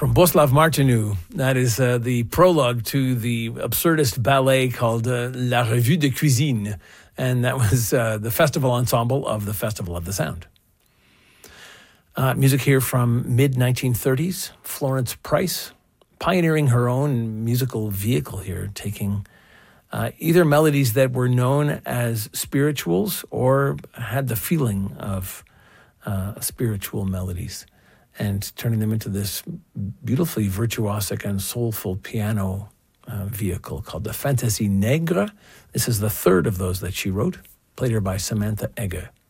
From Boslav Martinu, that is the prologue to the absurdist ballet called La Revue de Cuisine, and that was the festival ensemble of the Festival of the Sound. Music here from mid-1930s, Florence Price, pioneering her own musical vehicle here, taking either melodies that were known as spirituals or had the feeling of spiritual melodies, and turning them into this beautifully virtuosic and soulful piano vehicle called the Fantaisie Nègre. This is the third of those that she wrote, played here by Samantha Egger.